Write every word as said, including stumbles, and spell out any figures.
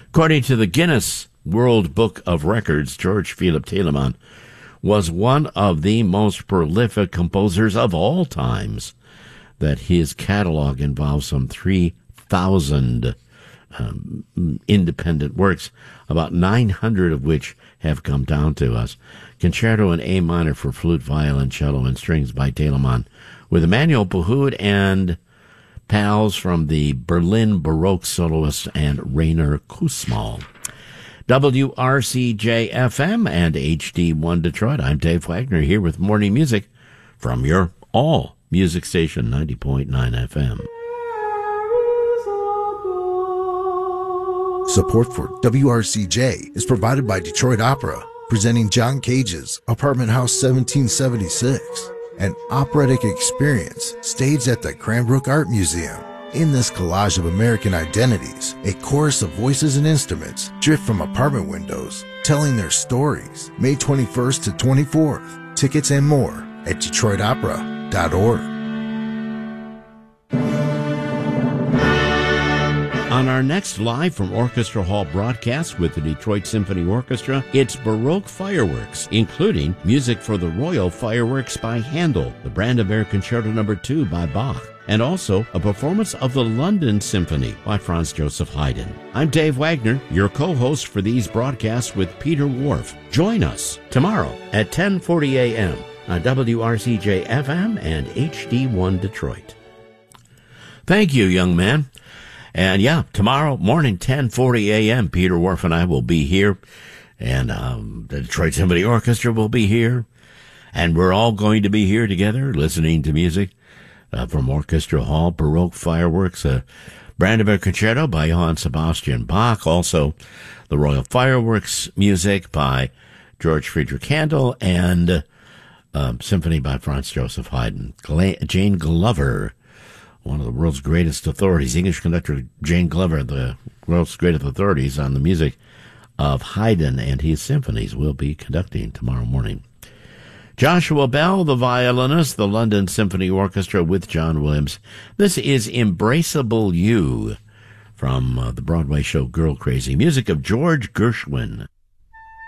According to the Guinness World Book of Records, George Philip Telemann was one of the most prolific composers of all times. That his catalog involves some three thousand um, independent works, about nine hundred of which have come down to us. Concerto in A minor for flute, violin, cello, and strings by Telemann, with Emmanuel Pahud and pals from the Berlin Baroque soloists and Rainer Kussmaul. W R C J F M and H D one Detroit. I'm Dave Wagner here with morning music from your all music station, ninety point nine F M. Support for W R C J is provided by Detroit Opera, presenting John Cage's Apartment House seventeen seventy-six, an operatic experience staged at the Cranbrook Art Museum. In this collage of American identities, a chorus of voices and instruments drift from apartment windows, telling their stories. May twenty-first to twenty-fourth. Tickets and more at detroit opera dot org. On our next Live from Orchestra Hall broadcast with the Detroit Symphony Orchestra, it's Baroque fireworks, including music for the Royal Fireworks by Handel, the Brandenburg Concerto Number two by Bach, and also a performance of the London Symphony by Franz Joseph Haydn. I'm Dave Wagner, your co-host for these broadcasts with Peter Whorf. Join us tomorrow at ten forty a.m. on W R C J F M and H D one Detroit. Thank you, young man. And yeah, tomorrow morning, ten forty a.m., Peter Whorf and I will be here, and um, the Detroit Symphony Orchestra will be here, and we're all going to be here together listening to music uh, from Orchestra Hall, Baroque Fireworks, uh, Brandenburg Concerto by Johann Sebastian Bach, also the Royal Fireworks music by George Friedrich Handel, and uh, um, Symphony by Franz Joseph Haydn. Gla- Jane Glover, one of the world's greatest authorities, English conductor Jane Glover, the world's greatest authorities on the music of Haydn and his symphonies, will be conducting tomorrow morning. Joshua Bell, the violinist, the London Symphony Orchestra with John Williams. This is Embraceable You from uh, the Broadway show Girl Crazy, music of George Gershwin.